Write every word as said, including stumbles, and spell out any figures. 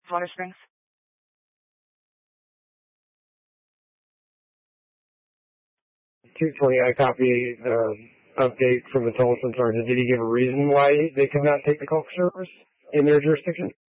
Colorado Springs. two twenty, I copy the update from the telephone sergeant. Did he give a reason why they could not take the call service in their jurisdiction?